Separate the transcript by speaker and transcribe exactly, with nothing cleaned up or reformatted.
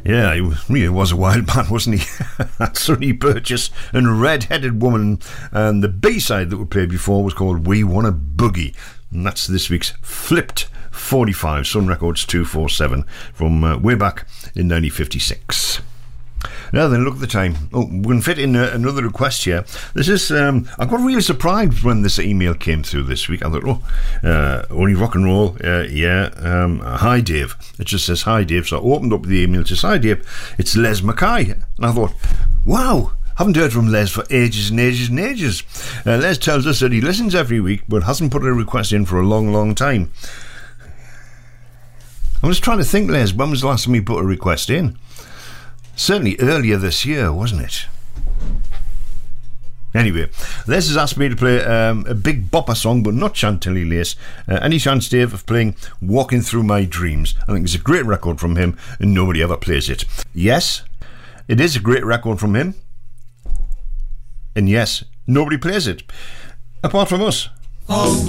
Speaker 1: Yeah, he was, really was a wild man, wasn't he? That's Sonny Burgess and Red-Headed Woman. And the B-side that we played before was called We Wanna Boogie. And that's this week's Flipped forty-five, Sun Records two forty-seven, from uh, way back in nineteen fifty-six. Now then, look at the time. Oh, we can fit in uh, another request here. This is, um, I got really surprised when this email came through this week. I thought, oh, uh, only rock and roll, uh, yeah. Um, hi, Dave. It just says, hi, Dave. So I opened up the email, it says, hi, Dave. It's Les Mackay. And I thought, wow, haven't heard from Les for ages and ages and ages. Uh, Les tells us that he listens every week, but hasn't put a request in for a long, long time. I was trying to think, Les, when was the last time you put a request in? Certainly earlier this year, wasn't it? Anyway, Les has asked me to play um, a big bopper song, but not Chantilly Lace. Uh, any chance, Dave, of playing Walking Through My Dreams? I think it's a great record from him, and nobody ever plays it. Yes, it is a great record from him. And yes, nobody plays it. Apart from us. Oh.